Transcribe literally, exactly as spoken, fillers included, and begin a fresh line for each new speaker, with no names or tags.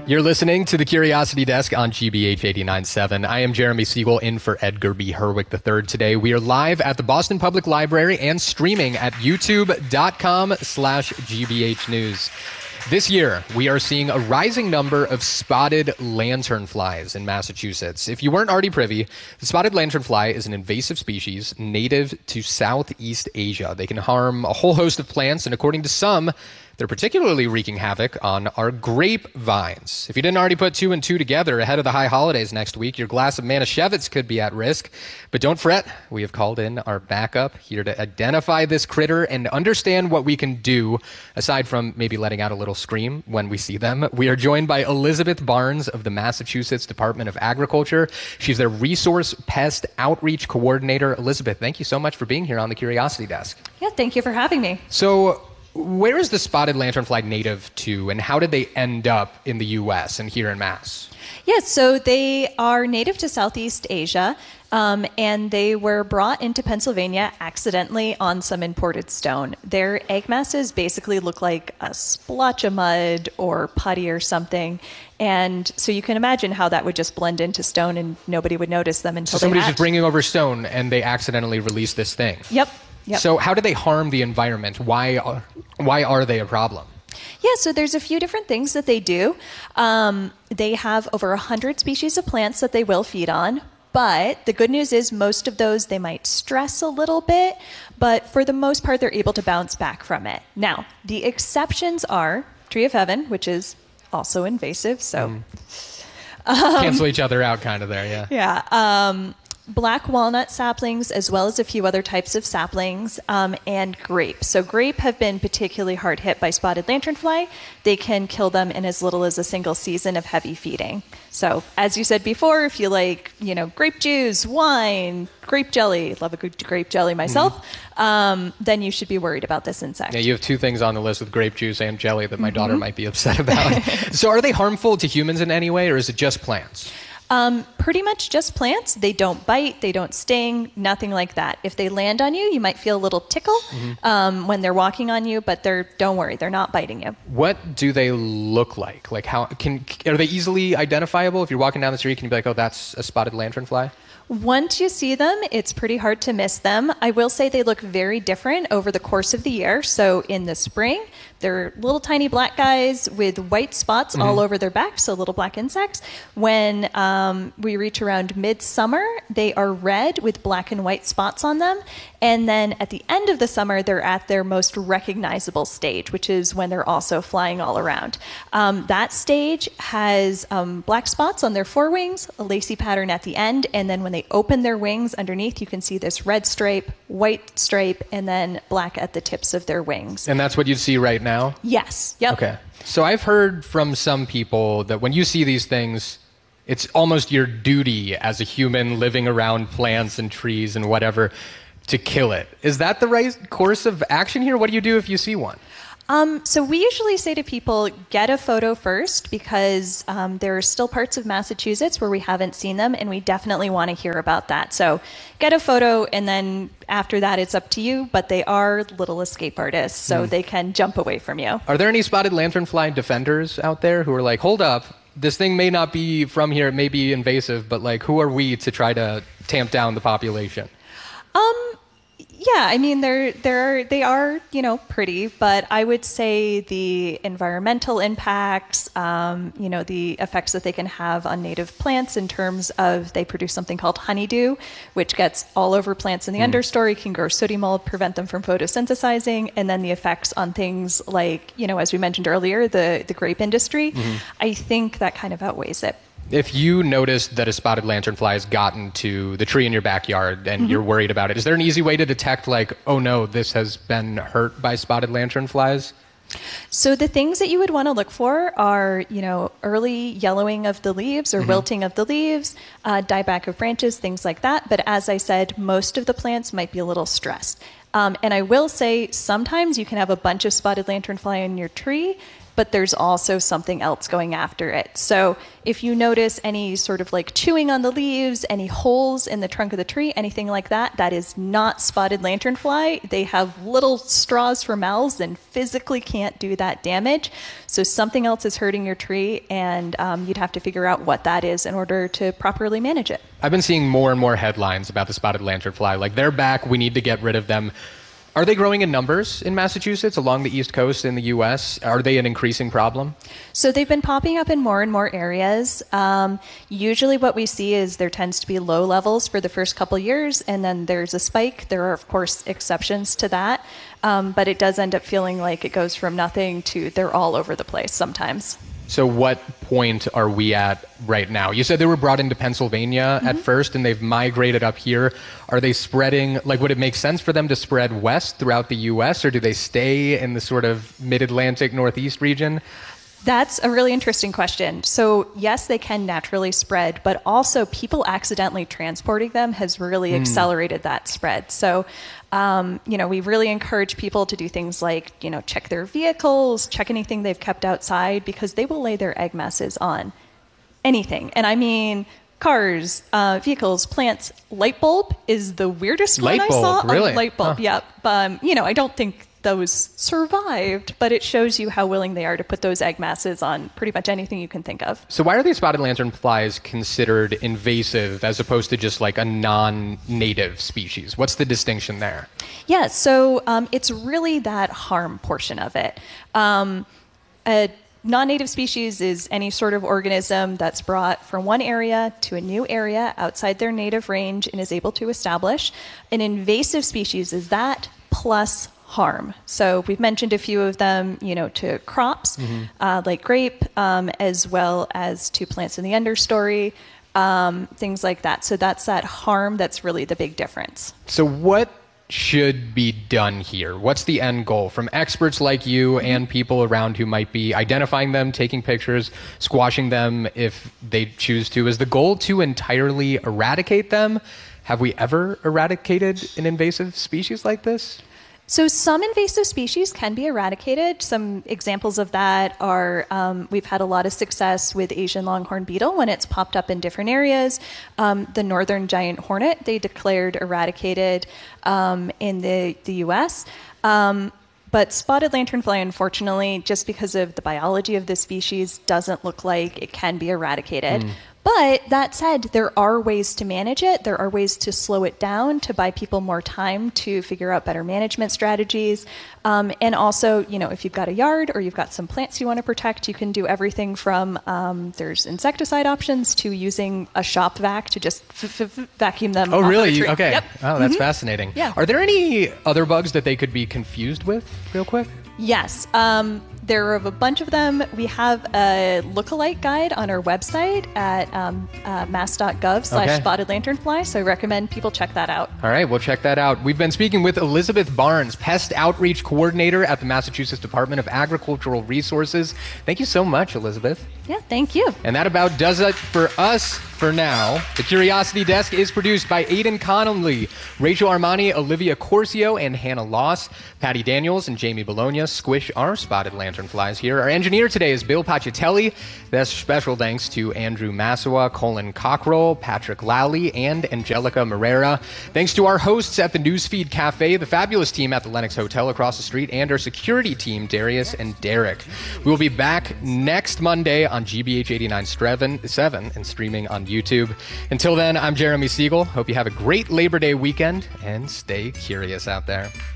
You're listening to the Curiosity Desk on G B H eighty-nine point seven. I am Jeremy Siegel in for Edgar B. Herwick the third today. We are live at the Boston Public Library and streaming at youtube.com slash GBH News. This year, we are seeing a rising number of spotted lanternflies in Massachusetts. If you weren't already privy, the spotted lanternfly is an invasive species native to Southeast Asia. They can harm a whole host of plants, and according to some, they're particularly wreaking havoc on our grapevines. If you didn't already put two and two together ahead of the high holidays next week, your glass of Manischewitz could be at risk. But don't fret, we have called in our backup here to identify this critter and understand what we can do, aside from maybe letting out a little scream when we see them. We are joined by Elizabeth Barnes of the Massachusetts Department of Agriculture. She's their Resource Pest Outreach Coordinator. Elizabeth, thank you so much for being here on the Curiosity Desk.
Yeah, thank you for having me.
So, where is the spotted lanternfly native to, and how did they end up in the U S and here in Mass?
Yes, so they are native to Southeast Asia, um, and they were brought into Pennsylvania accidentally on some imported stone. Their egg masses basically look like a splotch of mud or putty or something, and so you can imagine how that would just blend into stone and nobody would notice them until
so somebody's
they hatch.
Just bringing over stone and they accidentally release this thing.
Yep. Yep.
So how do they harm the environment? Why are, why are they a problem?
Yeah, so there's a few different things that they do. Um, they have over one hundred species of plants that they will feed on. But the good news is most of those they might stress a little bit, but for the most part, they're able to bounce back from it. Now, the exceptions are Tree of Heaven, which is also invasive. So
mm.
um,
cancel each other out kind of there, yeah.
Yeah. Um, black walnut saplings, as well as a few other types of saplings, um, and grape. So grape have been particularly hard hit by spotted lanternfly. They can kill them in as little as a single season of heavy feeding. So as you said before, if you like, you know, grape juice, wine, grape jelly, love a good grape jelly myself, mm-hmm. um, then you should be worried about this insect.
Yeah, you have two things on the list with grape juice and jelly that my mm-hmm. daughter might be upset about. So are they harmful to humans in any way, or is it just plants?
Um, pretty much just plants. They don't bite, they don't sting, nothing like that. If they land on you, you might feel a little tickle mm-hmm. um, when they're walking on you, but they're don't worry, they're not biting you.
What do they look like? Like how can are they easily identifiable? If you're walking down the street, can you be like, oh, that's a spotted lanternfly?
Once you see them, it's pretty hard to miss them. I will say they look very different over the course of the year. So in the spring, they're little tiny black guys with white spots mm-hmm. all over their back, so little black insects. When um, we reach around midsummer, they are red with black and white spots on them. And then at the end of the summer, they're at their most recognizable stage, which is when they're also flying all around. Um, that stage has um, black spots on their forewings, a lacy pattern at the end, and then when they open their wings underneath, you can see this red stripe, white stripe, and then black at the tips of their wings.
And that's what you'd see right now?
Yes. Yep.
Okay. So I've heard from some people that when you see these things, it's almost your duty as a human living around plants and trees and whatever to kill it. Is that the right course of action here? What do you do if you see one?
Um, so we usually say to people, get a photo first, because um, there are still parts of Massachusetts where we haven't seen them, and we definitely want to hear about that. So get a photo, and then after that, it's up to you. But they are little escape artists, so mm. they can jump away from you.
Are there any spotted lanternfly defenders out there who are like, hold up, this thing may not be from here, it may be invasive, but like, who are we to try to tamp down the population?
Um... Yeah, I mean, they're, they're, they are, you know, pretty, but I would say the environmental impacts, um, you know, the effects that they can have on native plants in terms of they produce something called honeydew, which gets all over plants in the mm. understory, can grow sooty mold, prevent them from photosynthesizing, and then the effects on things like, you know, as we mentioned earlier, the, the grape industry. Mm-hmm. I think that kind of outweighs it.
If you notice that a spotted lanternfly has gotten to the tree in your backyard and mm-hmm. you're worried about it, is there an easy way to detect, like, oh no, this has been hurt by spotted lanternflies?
So the things that you would want to look for are, you know, early yellowing of the leaves or mm-hmm. wilting of the leaves, uh, dieback of branches, things like that. But as I said, most of the plants might be a little stressed. Um, and I will say sometimes you can have a bunch of spotted lanternfly in your tree, but there's also something else going after it. So if you notice any sort of like chewing on the leaves, any holes in the trunk of the tree, anything like that, that is not spotted lanternfly. They have little straws for mouths and physically can't do that damage. So something else is hurting your tree, and um, you'd have to figure out what that is in order to properly manage it.
I've been seeing more and more headlines about the spotted lanternfly. Like, they're back, we need to get rid of them. Are they growing in numbers in Massachusetts, along the East Coast in the U S? Are they an increasing problem?
So they've been popping up in more and more areas. Um, usually what we see is there tends to be low levels for the first couple years, and then there's a spike. There are, of course, exceptions to that, um, but it does end up feeling like it goes from nothing to they're all over the place sometimes.
So what point are we at right now? You said they were brought into Pennsylvania mm-hmm. at first, and they've migrated up here. Are they spreading, like, would it make sense for them to spread west throughout the U S, or do they stay in the sort of mid-Atlantic Northeast region?
That's a really interesting question. So yes, they can naturally spread, but also people accidentally transporting them has really mm. accelerated that spread. So, um, you know, we really encourage people to do things like, you know, check their vehicles, check anything they've kept outside, because they will lay their egg masses on anything. And I mean, cars, uh, vehicles, plants. Light bulb is the weirdest
light
one
bulb,
I saw.
Really?
A light bulb,
huh.
yeah. Um, you know, I don't think those survived, but it shows you how willing they are to put those egg masses on pretty much anything you can think of.
So why are these spotted lanternflies considered invasive as opposed to just like a non-native species? What's the distinction there?
Yeah, so um, it's really that harm portion of it. Um, a non-native species is any sort of organism that's brought from one area to a new area outside their native range and is able to establish. An invasive species is that plus harm. So we've mentioned a few of them, you know, to crops, mm-hmm. uh, like grape, um, as well as to plants in the understory, um, things like that. So that's that harm that's really the big difference.
So what should be done here? What's the end goal from experts like you mm-hmm. and people around who might be identifying them, taking pictures, squashing them if they choose to? Is the goal to entirely eradicate them? Have we ever eradicated an invasive species like this?
So some invasive species can be eradicated. Some examples of that are, um, we've had a lot of success with Asian longhorn beetle when it's popped up in different areas. Um, the northern giant hornet, they declared eradicated um, in the, the U S. Um, but spotted lanternfly, unfortunately, just because of the biology of the species, doesn't look like it can be eradicated. Mm. But that said, there are ways to manage it. There are ways to slow it down, to buy people more time to figure out better management strategies. Um, and also, you know, if you've got a yard or you've got some plants you want to protect, you can do everything from um, there's insecticide options to using a shop vac to just f- f- vacuum them.
Oh,
off
really?
Of a tree.
Okay.
Yep.
Oh, that's
mm-hmm.
fascinating.
Yeah.
Are there any other bugs that they could be confused with, real quick?
Yes. Um, there are a bunch of them. We have a lookalike guide on our website at um, uh, mass.gov slash
okay.
spotted lanternfly. So I recommend people check that out.
All right, we'll check that out. We've been speaking with Elizabeth Barnes, Pest Outreach Coordinator at the Massachusetts Department of Agricultural Resources. Thank you so much, Elizabeth.
Yeah, thank you.
And that about does it for us for now. The Curiosity Desk is produced by Aidan Connolly, Rachel Armani, Olivia Corcio, and Hannah Loss. Patty Daniels and Jamie Bologna squish our spotted lanternflies here. Our engineer today is Bill Pacitelli. That's special thanks to Andrew Massawa, Colin Cockrell, Patrick Lally, and Angelica Morera. Thanks to our hosts at the Newsfeed Cafe, the fabulous team at the Lennox Hotel across the street, and our security team, Darius and Derek. We'll be back next Monday on G B H eighty-nine point seven and streaming on YouTube. Until then, I'm Jeremy Siegel. Hope you have a great Labor Day weekend and stay curious out there.